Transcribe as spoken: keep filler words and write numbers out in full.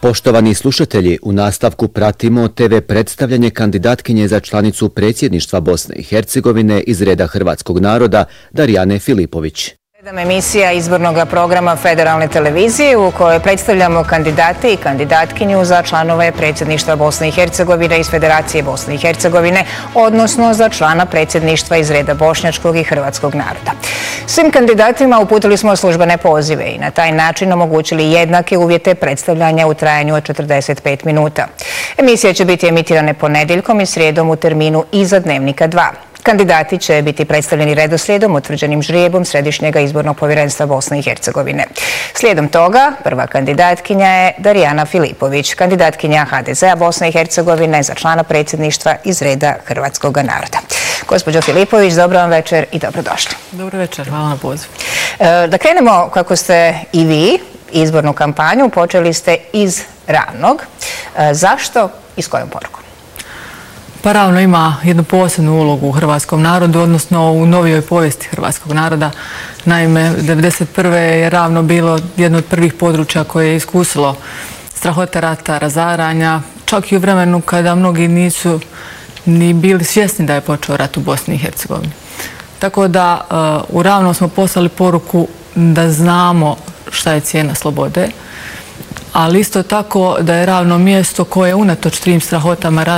Poštovani slušatelji, u nastavku pratimo te ve predstavljanje kandidatkinje za članicu predsjedništva Bosne i Hercegovine iz reda hrvatskog naroda Darijane Filipović. Emisija izbornog programa Federalne televizije u kojoj predstavljamo kandidate i kandidatkinju za članove predsjedništva Bosne i Hercegovine iz Federacije Bosne i Hercegovine, odnosno za člana predsjedništva iz reda bošnjačkog i hrvatskog naroda. Svim kandidatima uputili smo službene pozive i na taj način omogućili jednake uvjete predstavljanja u trajanju od četrdeset pet minuta. Emisija će biti emitirane ponedeljkom i srijedom u terminu iza Dnevnika dva. Kandidati će biti predstavljeni redoslijedom utvrđenim žrijebom Središnjeg izbornog povjerenstva Bosne i Hercegovine. Slijedom toga, prva kandidatkinja je Darijana Filipović, kandidatkinja ha de zea Bosne i Hercegovine za člana predsjedništva iz reda hrvatskog naroda. Gospođo Filipović, dobro vam večer i dobrodošli. Dobro večer, hvala na pozivu. Da krenemo kako ste i vi izbornu kampanju, počeli ste iz Ravnog. Zašto i s kojom porukom? Pa Ravno ima jednu posebnu ulogu u hrvatskom narodu, odnosno u novijoj povijesti hrvatskog naroda. Naime, devedeset prve je Ravno bilo jedno od prvih područja koje je iskusilo strahote rata, razaranja, čak i u vremenu kada mnogi nisu ni bili svjesni da je počeo rat u Bosni i Hercegovini. Tako da u Ravno smo poslali poruku da znamo šta je cijena slobode, ali isto tako da je Ravno mjesto koje unatoč tim strahotama rata